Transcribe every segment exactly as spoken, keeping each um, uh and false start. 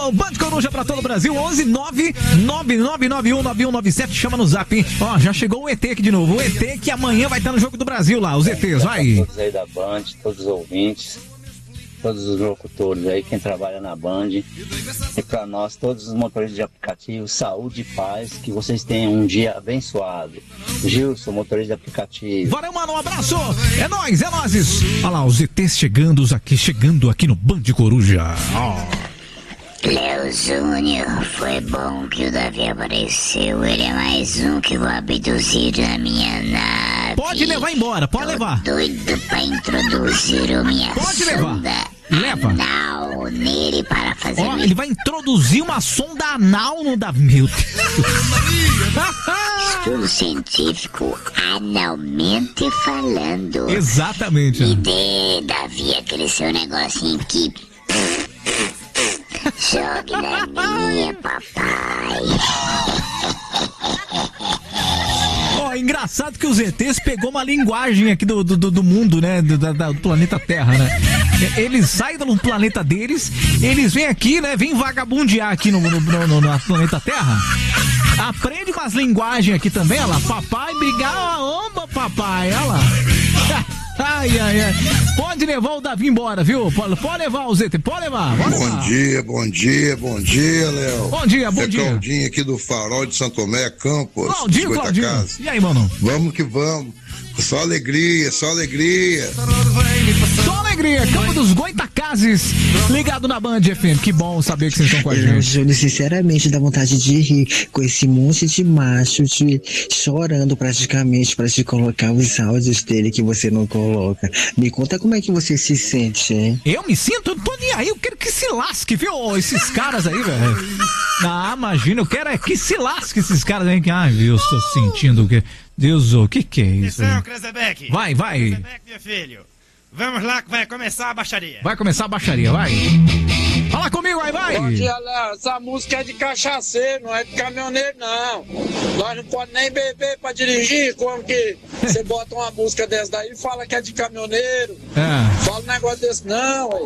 O Band Coruja pra todo o Brasil, onze nove nove nove nove um nove um nove sete, chama no zap, hein? Ó, já chegou o E T aqui de novo, o E T que amanhã vai estar no Jogo do Brasil lá, os E Tês, vai. Todos aí da Band, todos os ouvintes, todos os locutores aí, quem trabalha na Band, e pra nós, todos os motoristas de aplicativo, saúde e paz, que vocês tenham um dia abençoado. Gilson, motorista de aplicativo. Valeu, mano, um abraço, é nóis, é nóis. Olha lá, os E Tês chegando aqui, chegando aqui no Band Coruja, ó. Léo Júnior, foi bom que o Davi apareceu. Ele é mais um que vou abduzir a minha nave. Pode levar embora, pode Tô levar. doido pra introduzir a minha Pode levar. sonda Leva. anal nele para fazer... Ó, ele vai introduzir uma sonda anal no Davi, meu Deus. Estudo científico analmente falando. Exatamente. E de Davi, aquele seu negocinho que... Jogue na minha, papai. Ó, engraçado que os E Tês pegou uma linguagem aqui do, do, do mundo, né? Do, da, do planeta Terra, né? Eles saem do planeta deles, eles vêm aqui, né? Vêm vagabundear aqui no, no, no, no planeta Terra. Aprende umas linguagens aqui também, olha lá. Papai, brigar, oba, papai, olha lá. Ai, ai, ai. Pode levar o Davi embora, viu? Pode, pode levar o Z T, pode levar. Pode Bom levar. dia, bom dia, bom dia, Léo. Bom dia, bom é dia. Claudinho aqui do Farol de Santo Tomé, Campos. Bom dia, Claudinho. E aí, mano? Vamos que vamos. Só alegria, só alegria. Só alegria, Campo dos Goitacazes, ligado na Band F M. Que bom saber que vocês estão com a gente. Júlio, sinceramente dá vontade de rir com esse monte de macho te chorando praticamente pra te colocar os áudios dele que você não coloca. Me conta como é que você se sente, hein? Eu me sinto, eu não tô nem aí, eu quero que se lasque, viu? Esses caras aí, velho. Ah, imagina, eu quero é que se lasque esses caras aí. Ai, eu estou sentindo o que... Deus, o que que é isso? Atenção, Krezebeck. Vai, vai. Krezebeck, meu filho. Vamos lá que vai começar a baixaria. Vai começar a baixaria, vai. Fala comigo aí, vai. Bom dia, Léo. Essa música é de cachaceiro, não é de caminhoneiro, não. Nós não podemos nem beber pra dirigir. Como que você bota uma música dessa daí e fala que é de caminhoneiro? É. Fala um negócio desse, não, ué.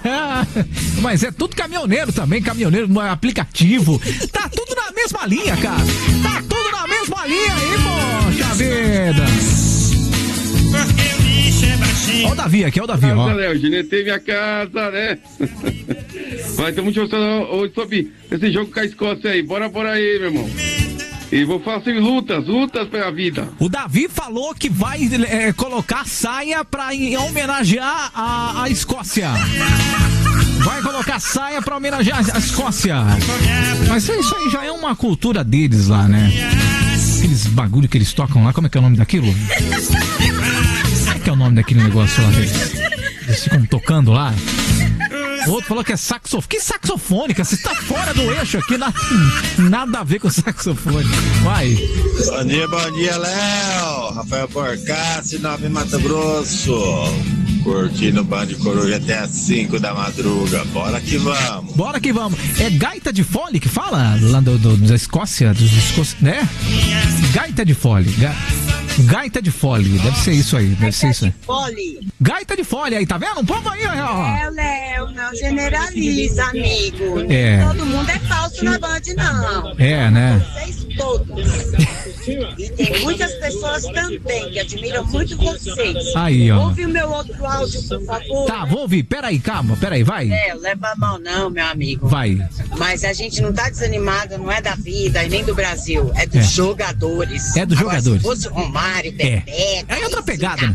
Mas é tudo caminhoneiro também, caminhoneiro no aplicativo. Tá tudo na mesma linha, cara. Tá tudo na mesma linha aí, poxa vida. Porque o bicho é baixinho. Ó o Davi aqui, ó o Davi, ó. Léo, ginetei minha casa, né? Mas estamos te mostrando hoje sobre esse jogo com a Escócia aí. Bora, bora aí, meu irmão. E vou falar assim, lutas, lutas pela vida. O Davi falou que vai é, colocar saia pra em, homenagear a, a Escócia. Vai colocar saia pra homenagear a Escócia. Mas isso aí já é uma cultura deles lá, né? Aqueles bagulho que eles tocam lá, como é que é o nome daquilo? Como é que é o nome daquele negócio lá deles? Eles ficam tocando lá. O outro falou que é saxofone. Que saxofone, cara? Você está fora do eixo aqui. Nada, nada a ver com saxofone. Vai. Bom dia, bom dia, Léo. Rafael Porcassi, Nova Mato Grosso. Curtindo o Band Coruja até às cinco da madruga. Bora que vamos. Bora que vamos. É gaita de fole que fala? Lá do, do, da Escócia, dos Escócia, né? Gaita de fole. Ga... Gaita de fole. Deve ser isso aí. Deve ser isso aí. Fole. Gaita de fole aí, tá vendo? Um povo aí, ó. É, Léo, não generaliza, amigo. É. Todo mundo é falso na Band, não. É, né? Vocês todos. E tem muitas pessoas também que admiram muito vocês. Aí, ó. Ouve o meu outro áudio, por favor. Tá, vou ouvir. Peraí, calma, peraí, vai. É, leva a mão não, meu amigo. Vai. Mas a gente não tá desanimado, não é da vida e nem do Brasil. É dos É. jogadores. É dos Agora, jogadores. se fosse o Romário, É. Bebeto... É outra pegada, né?